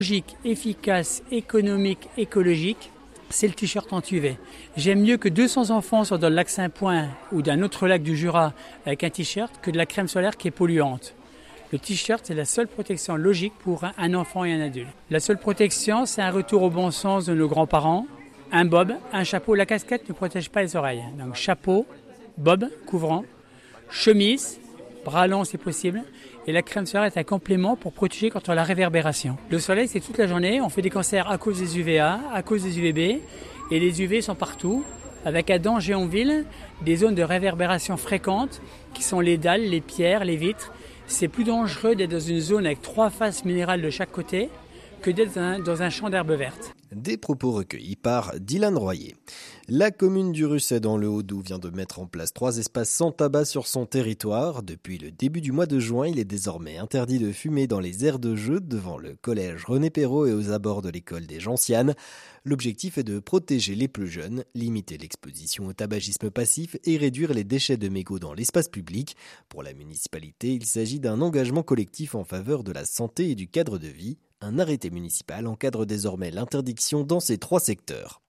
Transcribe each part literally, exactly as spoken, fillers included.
Logique, efficace, économique, écologique, c'est le t-shirt en U V. J'aime mieux que deux cents enfants soient dans le lac Saint-Point ou d'un autre lac du Jura avec un t-shirt que de la crème solaire qui est polluante. Le t-shirt, c'est la seule protection logique pour un enfant et un adulte. La seule protection, c'est un retour au bon sens de nos grands-parents. Un bob, un chapeau. La casquette ne protège pas les oreilles. Donc chapeau, bob, couvrant, chemise, bras longs si possible. Et la crème solaire est un complément pour protéger contre la réverbération. Le soleil, c'est toute la journée. On fait des cancers à cause des U V A, à cause des U V B. Et les U V sont partout. Avec à Danger-en-Ville, des zones de réverbération fréquentes qui sont les dalles, les pierres, les vitres. C'est plus dangereux d'être dans une zone avec trois faces minérales de chaque côté que d'être dans un, dans un champ d'herbes vertes. Des propos recueillis par Dylan Royer. La commune du Russet dans le Haut-Doubs vient de mettre en place trois espaces sans tabac sur son territoire. Depuis le début du mois de juin, il est désormais interdit de fumer dans les aires de jeu devant le collège René Perrault et aux abords de l'école des Gentianes. L'objectif est de protéger les plus jeunes, limiter l'exposition au tabagisme passif et réduire les déchets de mégots dans l'espace public. Pour la municipalité, il s'agit d'un engagement collectif en faveur de la santé et du cadre de vie. Un arrêté municipal encadre désormais l'interdiction dans ces trois secteurs.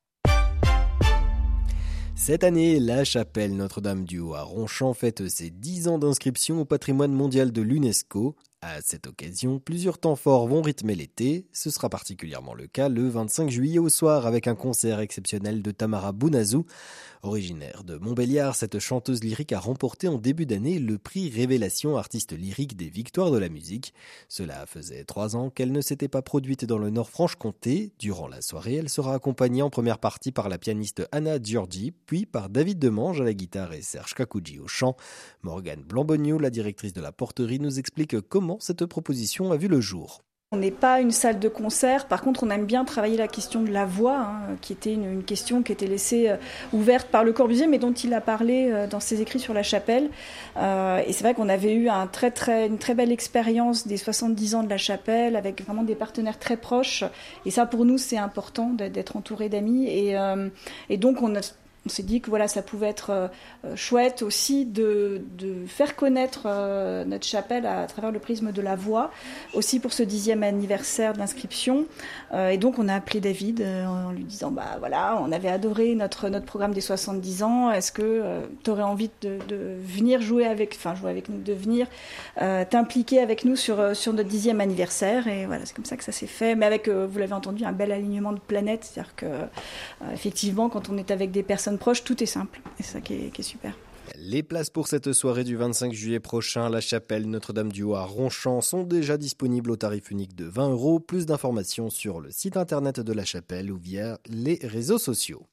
Cette année, la chapelle Notre-Dame-du-Haut à Ronchamp fête ses dix ans d'inscription au patrimoine mondial de l'UNESCO. À cette occasion, plusieurs temps forts vont rythmer l'été. Ce sera particulièrement le cas le vingt-cinq juillet au soir avec un concert exceptionnel de Tamara Bounazou. Originaire de Montbéliard, cette chanteuse lyrique a remporté en début d'année le prix Révélation artiste lyrique des Victoires de la musique. Cela faisait trois ans qu'elle ne s'était pas produite dans le Nord-Franche-Comté. Durant la soirée, elle sera accompagnée en première partie par la pianiste Anna Giorgi, puis par David Demange à la guitare et Serge Kakouji au chant. Morgane Blambogno, la directrice de la porterie, nous explique comment cette proposition a vu le jour. On n'est pas une salle de concert, par contre on aime bien travailler la question de la voix, hein, qui était une, une question qui était laissée euh, ouverte par Le Corbusier, mais dont il a parlé euh, dans ses écrits sur la chapelle. Euh, et c'est vrai qu'on avait eu un très, très, une très belle expérience des soixante-dix ans de la chapelle, avec vraiment des partenaires très proches. Et ça pour nous c'est important d'être entouré d'amis. Et, euh, et donc on a... On s'est dit que voilà, ça pouvait être euh, chouette aussi de, de faire connaître euh, notre chapelle à, à travers le prisme de la voix, aussi pour ce dixième anniversaire de l'inscription. Euh, et donc on a appelé David euh, en lui disant bah voilà, on avait adoré notre notre programme des soixante-dix ans. Est-ce que euh, tu aurais envie de, de venir jouer avec, enfin jouer avec nous, de venir euh, t'impliquer avec nous sur sur notre dixième anniversaire. Et voilà, c'est comme ça que ça s'est fait. Mais avec, euh, vous l'avez entendu, un bel alignement de planètes, c'est-à-dire que euh, effectivement, quand on est avec des personnes proche, tout est simple, et c'est ça qui est, qui est super. Les places pour cette soirée du vingt-cinq juillet prochain, la chapelle Notre-Dame-du-Haut à Ronchamp sont déjà disponibles au tarif unique de vingt euros. Plus d'informations sur le site internet de la chapelle ou via les réseaux sociaux.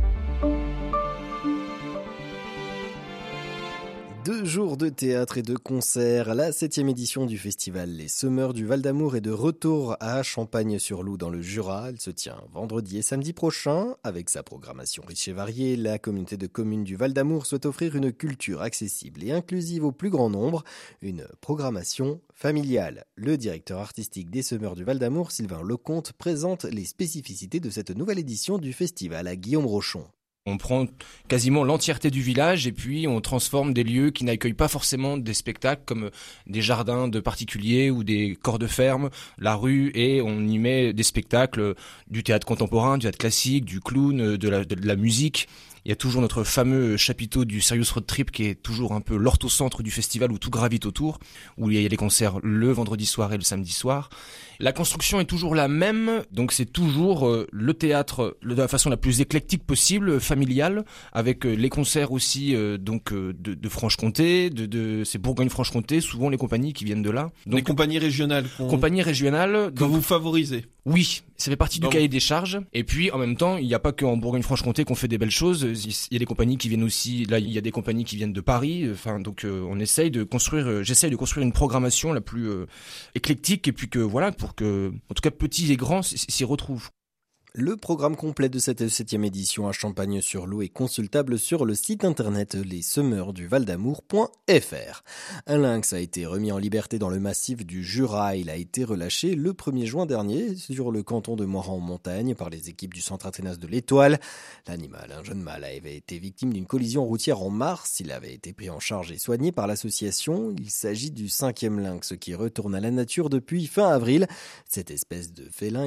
Deux jours de théâtre et de concerts. La septième édition du festival Les Semeurs du Val-d'Amour est de retour à Champagne-sur-Loup dans le Jura. Elle se tient vendredi et samedi prochain. Avec sa programmation riche et variée, la communauté de communes du Val-d'Amour souhaite offrir une culture accessible et inclusive au plus grand nombre. Une programmation familiale. Le directeur artistique des Semeurs du Val-d'Amour, Sylvain Lecomte, présente les spécificités de cette nouvelle édition du festival à Guillaume Rochon. On prend quasiment l'entièreté du village et puis on transforme des lieux qui n'accueillent pas forcément des spectacles comme des jardins de particuliers ou des corps de ferme, la rue, et on y met des spectacles du théâtre contemporain, du théâtre classique, du clown, de la, de la musique. Il y a toujours notre fameux chapiteau du Serious Road Trip qui est toujours un peu l'orthocentre du festival où tout gravite autour, où il y a des concerts le vendredi soir et le samedi soir. La construction est toujours la même, donc c'est toujours euh, le théâtre de la façon la plus éclectique possible, familiale, avec euh, les concerts aussi euh, donc euh, de, de Franche-Comté, de, de c'est Bourgogne-Franche-Comté, souvent les compagnies qui viennent de là. Donc, les compagnies régionales. Compagnies régionales. Que donc, vous favorisez. Oui, ça fait partie donc, du cahier des charges. Et puis en même temps, il n'y a pas qu'en Bourgogne-Franche-Comté qu'on fait des belles choses. Il y a des compagnies qui viennent aussi. Là, il y a des compagnies qui viennent de Paris. Enfin, donc euh, on essaye de construire. Euh, j'essaye de construire une programmation la plus euh, éclectique et puis que voilà pour que, en tout cas, petits et grands s'y retrouvent. Le programme complet de cette septième édition à Champagne-sur-Lot est consultable sur le site internet lessemeursduvaldamour point f r. Un lynx a été remis en liberté dans le massif du Jura. Il a été relâché le premier juin dernier sur le canton de Moirans-en-Montagne par les équipes du centre Athénas de l'Étoile. L'animal, un jeune mâle, avait été victime d'une collision routière en mars. Il avait été pris en charge et soigné par l'association. Il s'agit du cinquième lynx qui retourne à la nature depuis fin avril. Cette espèce de félin